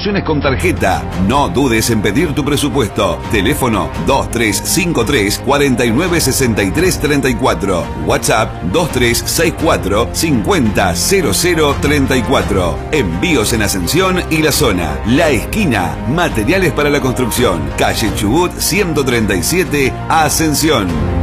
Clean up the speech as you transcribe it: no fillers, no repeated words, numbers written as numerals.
soluciones con tarjeta. No dudes en pedir tu presupuesto. Teléfono 2353 496334. WhatsApp 2364 500034. Envíos en Ascensión y La Zona. La Esquina. Materiales para la construcción. Calle Chubut 137, Ascensión.